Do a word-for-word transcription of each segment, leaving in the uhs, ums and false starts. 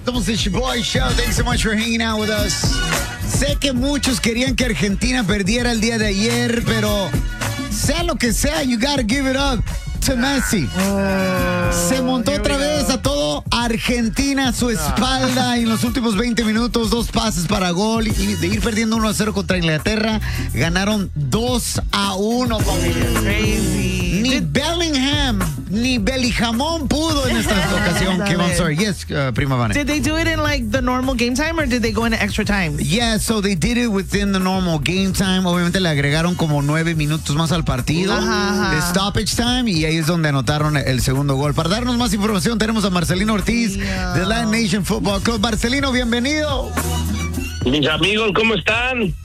Somos el Boy Show. Thanks so much for hanging out with us. Sé que muchos querían que Argentina perdiera el día de ayer, pero sea lo que sea, you gotta give it up to Messi. Oh, Se montó otra vez a todo Argentina a su espalda y en los últimos veinte minutos, dos pases para gol y de ir perdiendo uno a cero contra Inglaterra, ganaron dos a uno. Crazy. Ni Bellingham ni Bellingham pudo en esta ocasión. Kim, I'm sorry. Yes, uh, Prima Vane. Did they do it in like the normal game time or did they go into extra time? Yeah, so they did it within the normal game time. Obviamente le agregaron como nueve minutos más al partido Ajá, ajá. de stoppage time y ahí es donde anotaron el segundo gol. Para darnos más información tenemos a Marcelino Ortiz Yeah. de Latin Nation Football Club. Marcelino, bienvenido. Mis amigos, ¿cómo están?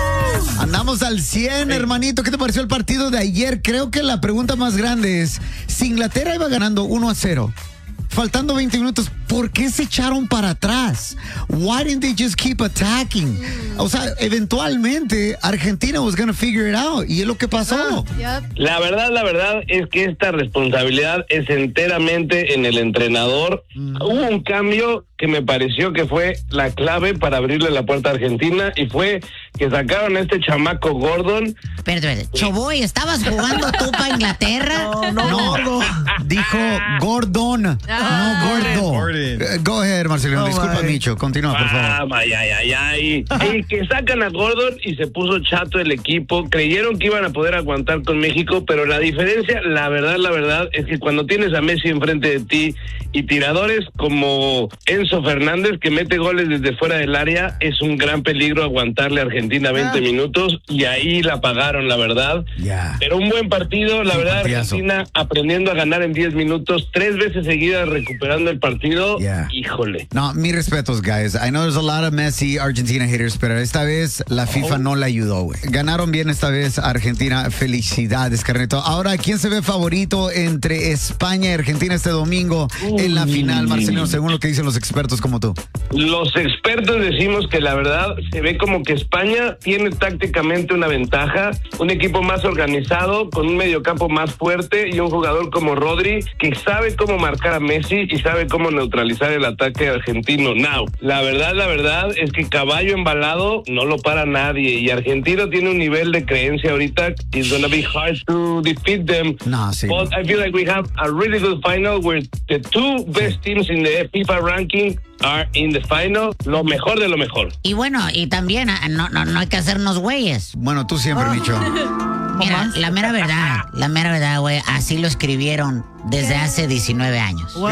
Andamos al cien, hermanito. ¿Qué te pareció el partido de ayer? Creo que la pregunta más grande es, si Inglaterra iba ganando uno a cero, faltando veinte minutos, ¿por qué se echaron para atrás? Why didn't they just keep attacking? O sea, eventualmente Argentina was gonna figure it out y es lo que pasó. La verdad, la verdad es que esta responsabilidad es enteramente en el entrenador. Hubo un cambio que me pareció que fue la clave para abrirle la puerta a Argentina y fue que sacaron a este chamaco Gordon. Perdón, Choboy, ¿estabas jugando tú para Inglaterra? No, no, gordo. Dijo Gordon, no Gordo. Gordon. Eh, Go ahead, Marcelino. Oh, Disculpa, my. Micho. Continúa, por favor. Ah, ay, ay, ay, ay. Y que sacan a Gordon y se puso chato el equipo. Creyeron que iban a poder aguantar con México, pero la diferencia, la verdad, la verdad, es que cuando tienes a Messi enfrente de ti y tiradores como Enzo Fernández, que mete goles desde fuera del área, es un gran peligro aguantarle a Argentina veinte Ah. minutos y ahí la pagaron, la verdad. Ya. Pero un buen partido, la Sí, verdad, partidazo. Argentina aprendiendo a ganar en diez minutos, tres veces seguidas recuperando el partido. Yeah. Híjole. No, mis respetos, guys. I know there's a lot of Messi Argentina haters, pero esta vez la FIFA Oh. no la ayudó, güey. Ganaron bien esta vez Argentina. Felicidades, carnito. Ahora, ¿quién se ve favorito entre España y Argentina este domingo en la final, Marcelino, según lo que dicen los expertos como tú? Los expertos decimos que la verdad se ve como que España tiene tácticamente una ventaja, un equipo más organizado, con un mediocampo más fuerte y un jugador como Rodri que sabe cómo marcar a Messi y sabe cómo neutralizar el ataque argentino. Now, la verdad, la verdad es que caballo embalado no lo para nadie y Argentina tiene un nivel de creencia ahorita. It's gonna be hard to defeat them. No, sí. But I feel like we have a really good final where the two best teams in the FIFA ranking are in the final. Lo mejor de lo mejor. Y bueno, y también ah, no, no, no hay que hacernos güeyes. Bueno, tú siempre, Micho. Mira, la mera verdad, la mera verdad, güey, así lo escribieron desde hace diecinueve años. What?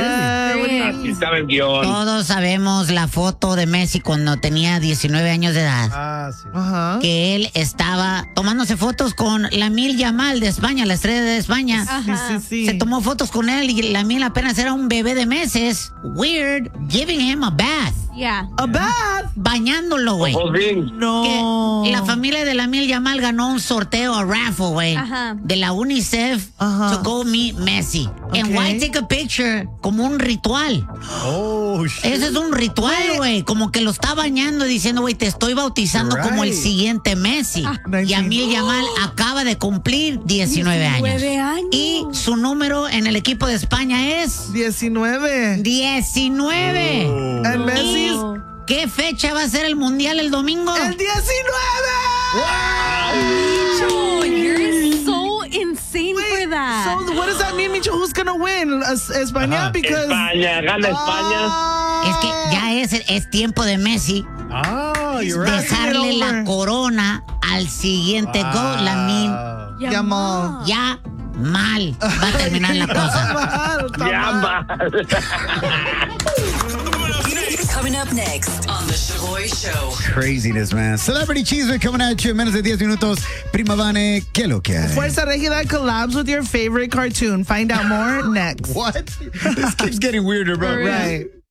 Así estaba el guión. Todos sabemos la foto de Messi cuando tenía diecinueve años de edad. Ah, sí. Ajá. Que él estaba tomándose fotos con Lamine Yamal de España, la estrella de España. Sí, sí, sí. Se tomó fotos con él y Lamine apenas era un bebé de meses. Weird, giving him a bath. Yeah. A bath. Bañándolo, güey. Pues bien, No. Que la familia de Lamine Yamal ganó un sorteo a raffle, güey, Ajá. de la UNICEF Ajá. to go meet Messi. And Okay. why take a picture? Como un ritual. Oh, shit. Ese es un ritual, güey. Como que lo está bañando y diciendo, güey, te estoy bautizando como el Right. siguiente Messi. Ah, Yamil Yamal acaba de cumplir diecinueve años. diecinueve años. Y su número en el equipo de España es diecinueve. diecinueve. And Messi's Oh. ¿Qué fecha va a ser el mundial el domingo? el diecinueve. Micho, you're so insane for that. So what does that mean, Micho? Who's gonna win? Es- España, Ajá. because España, gana España. Ah. Es que ya es, es tiempo de Messi Ah, you're right. dejarle Get la over. corona al siguiente Wow. gol. Lamine Yeah, Yamal. Ma. ya mal va a terminar la cosa. Mal, está Ya mal. va. Coming up next on The Shaboy Show. Craziness, man. Celebrity Cheeseman coming at you en menos de diez minutos. Prima Vane, ¿qué lo que hay? Fuerza Regida collabs with your favorite cartoon. Find out more next. What? This keeps getting weirder, bro. Right.